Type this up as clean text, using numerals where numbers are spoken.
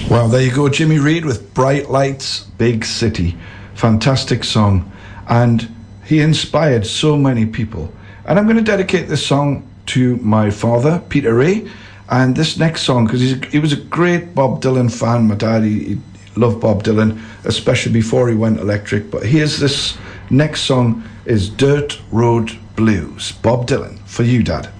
Well, there you go, Jimmy Reed with Bright Lights, Big City. Fantastic song. And he inspired so many people. And I'm going to dedicate this song to my father, Peter Ray. And this next song, because he was a great Bob Dylan fan. My dad, he loved Bob Dylan, especially before he went electric. But here's this next song is Dirt Road Blues. Bob Dylan, for you, Dad.